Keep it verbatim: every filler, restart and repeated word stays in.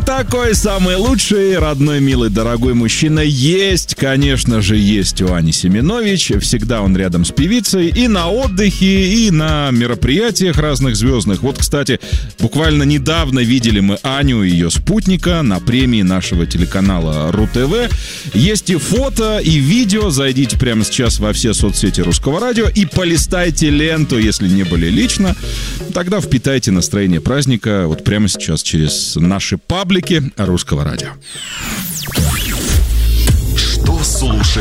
такой самый лучший, родной, милый, дорогой мужчина есть, конечно же, есть у Ани Семенович. Всегда он рядом с певицей и на отдыхе, и на мероприятиях разных звездных. Вот, кстати, буквально недавно видели мы Аню и ее спутника на премии нашего телеканала РУ-ТВ. Есть и фото, и видео. Зайдите прямо сейчас во все соцсети Русского радио и полистайте ленту, если не были лично. Тогда впитайте настроение праздника вот прямо сейчас через наши паблики Русского радио. Что слушает